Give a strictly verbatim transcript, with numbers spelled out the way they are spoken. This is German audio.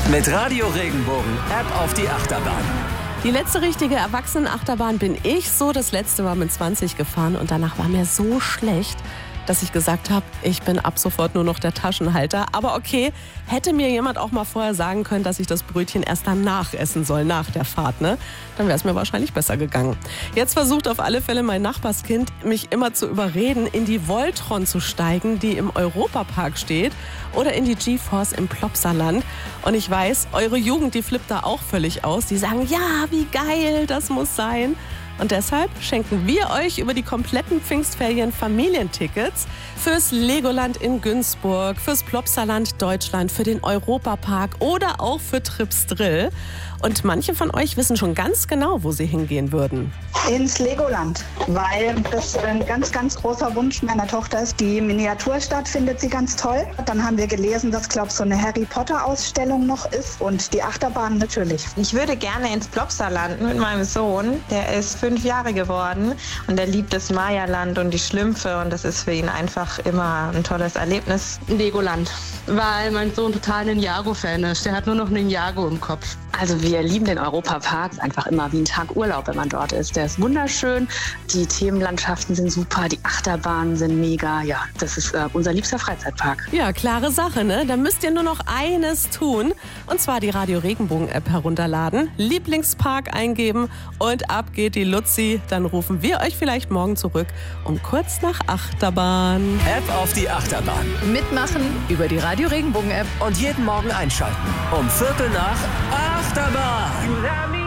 Mit Radio Regenbogen App auf die Achterbahn. Die letzte richtige Erwachsenenachterbahn bin ich so das letzte Mal mit zwanzig gefahren und danach war mir so schlecht, dass ich gesagt habe, ich bin ab sofort nur noch der Taschenhalter. Aber okay, hätte mir jemand auch mal vorher sagen können, dass ich das Brötchen erst danach essen soll, nach der Fahrt, ne? Dann wäre es mir wahrscheinlich besser gegangen. Jetzt versucht auf alle Fälle mein Nachbarskind, mich immer zu überreden, in die Voltron zu steigen, die im Europapark steht, oder in die GeForce im Plopsaland. Und ich weiß, eure Jugend, die flippt da auch völlig aus. Die sagen, ja, wie geil, das muss sein. Und deshalb schenken wir euch über die kompletten Pfingstferien Familientickets fürs Legoland in Günzburg, fürs Plopsaland Deutschland, für den Europapark oder auch für Trips Drill. Und manche von euch wissen schon ganz genau, wo sie hingehen würden. Ins Legoland, weil das ein ganz, ganz großer Wunsch meiner Tochter ist. Die Miniaturstadt findet sie ganz toll. Dann haben wir gelesen, dass, glaube ich, so eine Harry Potter Ausstellung noch ist und die Achterbahn natürlich. Ich würde gerne ins Plopsaland mit meinem Sohn. Der ist fünf Jahre geworden und er liebt das Mayaland und die Schlümpfe und das ist für ihn einfach immer ein tolles Erlebnis. Legoland, weil mein Sohn total ein Ninjago-Fan ist. Der hat nur noch Ninjago im Kopf. Also wir lieben den Europapark, einfach immer wie ein Tag Urlaub, wenn man dort ist. Der ist wunderschön, die Themenlandschaften sind super, die Achterbahnen sind mega. Ja, das ist äh, unser liebster Freizeitpark. Ja, klare Sache, ne? Da müsst ihr nur noch eines tun, und zwar die Radio Regenbogen App herunterladen, Lieblingspark eingeben und ab geht die Luzi. Dann rufen wir euch vielleicht morgen zurück um kurz nach Achterbahn. App auf die Achterbahn. Mitmachen über die Radio Regenbogen App. Und jeden Morgen einschalten. Um Viertel nach Achterbahn.